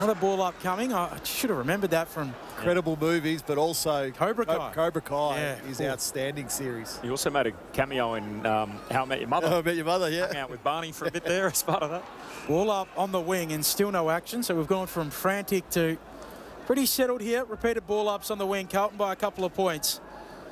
Another ball up coming. I should have remembered that from Incredible movies, but also Cobra Kai. Cobra Kai Yeah, is cool. outstanding series. He also made a cameo in How I Met Your Mother. How I Met Your Mother, Hung yeah. out with Barney for a bit there as part of that. Ball up on the wing and still no action. So we've gone from frantic to pretty settled here. Repeated ball ups on the wing. Carlton by a couple of points.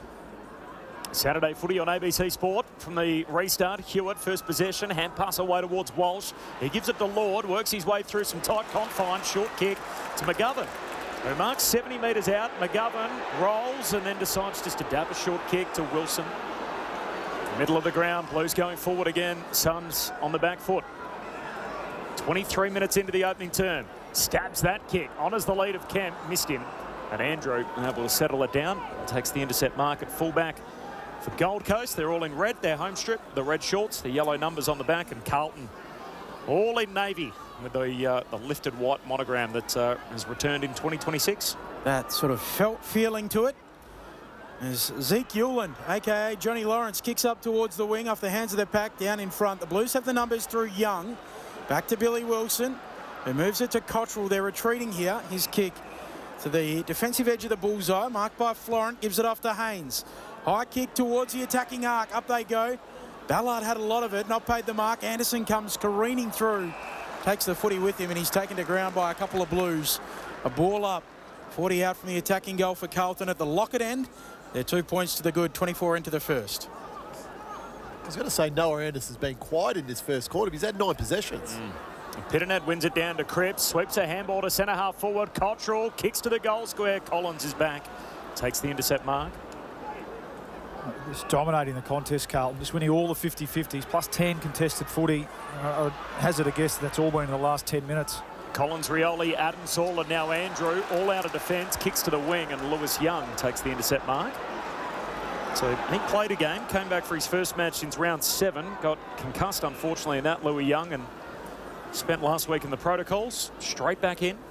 Saturday footy on ABC Sport from the restart. Hewitt, first possession, hand pass away towards Walsh. He gives it to Lord, works his way through some tight confines, short kick to McGovern, who marks 70 metres out. McGovern rolls and then decides just to dab a short kick to Wilson. Middle of the ground, Blues going forward again. Suns on the back foot. 23 minutes into the opening term. Stabs that kick, honours the lead of Kemp, missed him. And Andrew able to settle it down, takes the intercept mark at fullback. For Gold Coast, they're all in red, their home strip, the red shorts, the yellow numbers on the back, and Carlton all in navy with the lifted white monogram that has returned in 2026. That sort of feeling to it. As Zeke Hewland, a.k.a. Johnny Lawrence, kicks up towards the wing off the hands of the pack down in front. The Blues have the numbers through Young. Back to Billy Wilson, who moves it to Cottrell. They're retreating here. His kick to the defensive edge of the bullseye, marked by Florent, gives it off to Haynes. High kick towards the attacking arc. Up they go. Ballard had a lot of it, not paid the mark. Anderson comes careening through. Takes the footy with him, and he's taken to ground by a couple of Blues. A ball up. 40 out from the attacking goal for Carlton at the Lockett end. They're 2 points to the good, 24 into the first. I was going to say Noah Anderson's been quiet in this first quarter. He's had 9 possessions. Pitternet wins it down to Cripps, sweeps a handball to centre half forward. Cottrell kicks to the goal square. Collins is back, takes the intercept mark. Just dominating the contest, Carlton. Just winning all the 50-50s, plus 10 contested footy. I would hazard a guess that's all been in the last 10 minutes. Collins, Rioli, Adams, Saul, and now Andrew, all out of defence, kicks to the wing, and Lewis Young takes the intercept mark. So he played a game, came back for his first match since round 7, got concussed, unfortunately, in that, Louis Young, and spent last week in the protocols, straight back in.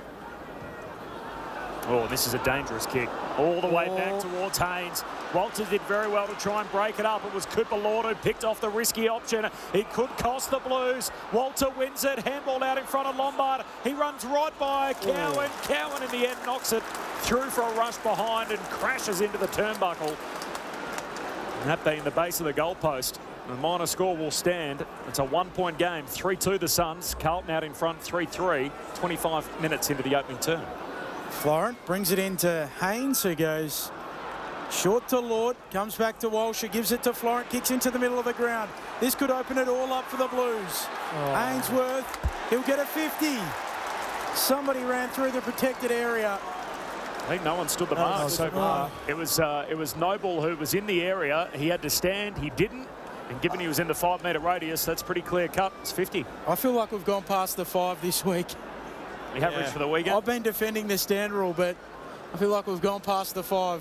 Oh, this is a dangerous kick. All the way back towards Haynes. Walters did very well to try and break it up. It was Cooper Lord who picked off the risky option. It could cost the Blues. Walter wins it. Handball out in front of Lombard. He runs right by Cowan. Cowan in the end knocks it through for a rush behind and crashes into the turnbuckle. And that being the base of the goalpost. The minor score will stand. It's a 1-point game. 3-2 the Suns. Carlton out in front 3-3. 25 minutes into the opening term. Florent brings it into Haynes, who goes short to Lord, comes back to Walsh, who gives it to Florent, kicks into the middle of the ground. This could open it all up for the Blues. Ainsworth, he'll get a 50. Somebody ran through the protected area. I think no one stood the mark so far. It was Noble who was in the area. He had to stand. He didn't. And given he was in the 5-metre radius, that's pretty clear cut. It's 50. I feel like we've gone past the 5 this week. The average for the weekend. I've been defending the stand rule, but I feel like we've gone past the 5.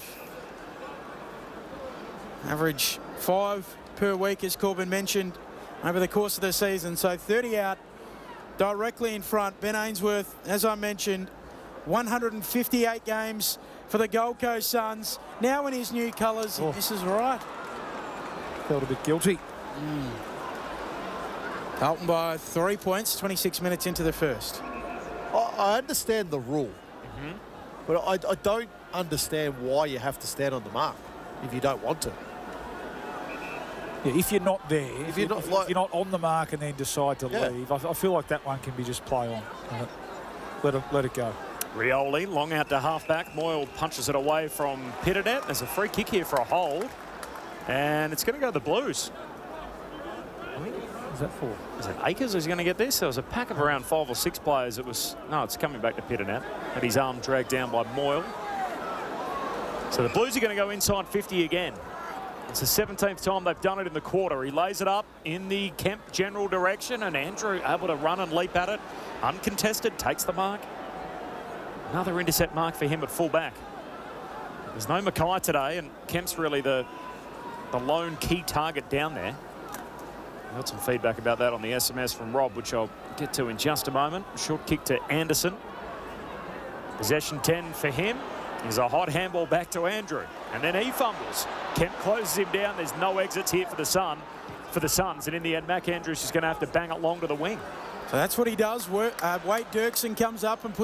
Average 5 per week, as Corbin mentioned, over the course of the season. So 30 out, directly in front. Ben Ainsworth, as I mentioned, 158 games for the Gold Coast Suns. Now in his new colours, this is right. Felt a bit guilty. Carlton by 3 points, 26 minutes into the first. I understand the rule, but I don't understand why you have to stand on the mark if you don't want to. Yeah, if you're not there, If if you're you're not not on the mark and then decide to leave, I feel like that one can be just play on. Let it go. Rioli, long out to half-back. Moyle punches it away from Pitternet. There's a free kick here for a hold. And it's going to go to the Blues. Is that for? Is it Akers who's going to get this? There was a pack of around 5 or 6 players. It's coming back to Pitternet. Had his arm dragged down by Moyle. So the Blues are going to go inside 50 again. It's the 17th time they've done it in the quarter. He lays it up in the Kemp general direction, and Andrew able to run and leap at it. Uncontested, takes the mark. Another intercept mark for him at full-back. There's no Mackay today, and Kemp's really the lone key target down there. Got some feedback about that on the SMS from Rob, which I'll get to in just a moment. Short kick to Anderson. Possession 10 for him. There's a hot handball back to Andrew. And then he fumbles. Kemp closes him down. There's no exits here for the Suns. And in the end, Mac Andrews is going to have to bang it long to the wing. So that's what he does. Wade Dirksen comes up and puts